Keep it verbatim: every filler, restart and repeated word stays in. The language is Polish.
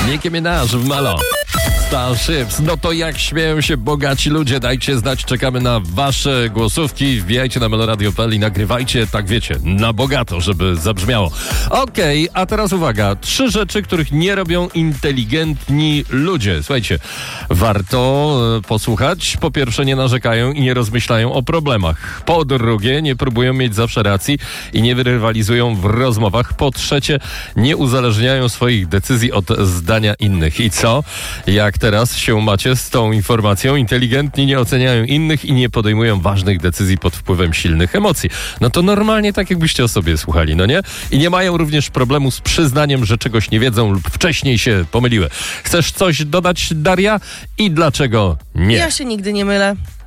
Nicki Minaj w Malo. Starships. No to jak śmieją się bogaci ludzie? Dajcie znać, czekamy na wasze głosówki. Wbijajcie na meloradio kropka p l i nagrywajcie, tak wiecie, na bogato, żeby zabrzmiało. Okej, okay, a teraz uwaga. Trzy rzeczy, których nie robią inteligentni ludzie. Słuchajcie, warto e, posłuchać. Po pierwsze, nie narzekają i nie rozmyślają o problemach. Po drugie, nie próbują mieć zawsze racji i nie rywalizują w rozmowach. Po trzecie, nie uzależniają swoich decyzji od zdania innych. I co? Jak teraz się macie z tą informacją? Inteligentni nie oceniają innych i nie podejmują ważnych decyzji pod wpływem silnych emocji. No to normalnie tak, jakbyście o sobie słuchali, no nie? I nie mają również problemu z przyznaniem, że czegoś nie wiedzą lub wcześniej się pomyliły. Chcesz coś dodać, Daria? I dlaczego nie? Ja się nigdy nie mylę.